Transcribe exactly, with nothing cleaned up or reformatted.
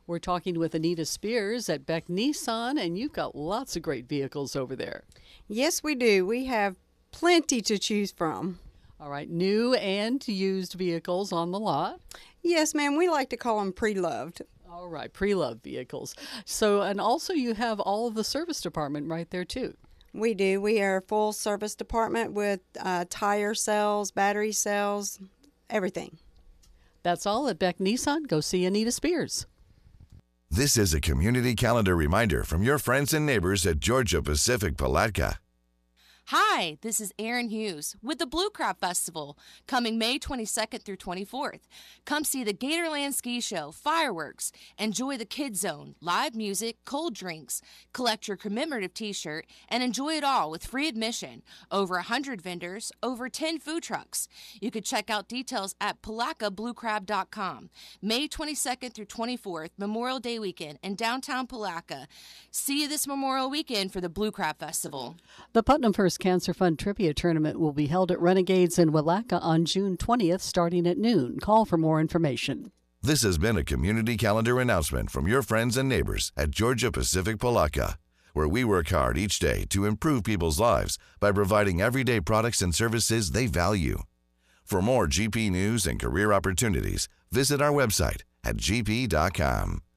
We're talking with Anita Spears at Beck Nissan, and you've got lots of great vehicles over there. Yes, we do. We have plenty to choose from. All right, new and used vehicles on the lot. Yes, ma'am. We like to call them pre-loved. All right, pre-loved vehicles. So, and also you have all of the service department right there too. We do. We are a full service department with uh, tire sales, battery sales, everything. That's all at Beck Nissan. Go see Anita Spears. This is a community calendar reminder from your friends and neighbors at Georgia Pacific Palatka. Hi, this is Erin Hughes with the Blue Crab Festival, coming May twenty-second through twenty-fourth. Come see the Gatorland Ski Show, fireworks, enjoy the Kids Zone, live music, cold drinks, collect your commemorative t-shirt, and enjoy it all with free admission. Over one hundred vendors, over ten food trucks. You can check out details at palaka blue crab dot com. May twenty-second through twenty-fourth, Memorial Day weekend in downtown Palatka. See you this Memorial weekend for the Blue Crab Festival. The Putnam First Cancer Fund Trivia Tournament will be held at Renegades in Willaca on June twentieth, starting at noon. Call for more information. This has been a community calendar announcement from your friends and neighbors at Georgia Pacific Palatka, where we work hard each day to improve people's lives by providing everyday products and services they value. For more G P news and career opportunities, visit our website at g p dot com.